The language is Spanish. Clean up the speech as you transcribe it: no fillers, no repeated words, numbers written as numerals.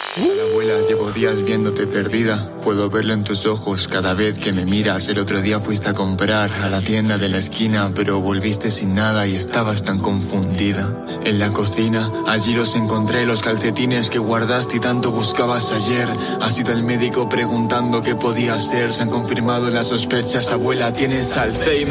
Abuela, llevo días viéndote perdida. Puedo verlo en tus ojos cada vez que me miras. El otro día fuiste a comprar a la tienda de la esquina, pero volviste sin nada y estabas tan confundida. En la cocina, allí los encontré, los calcetines que guardaste y tanto buscabas ayer. Ha sido el médico preguntando qué podía hacer. Se han confirmado las sospechas, abuela, tienes Alzheimer.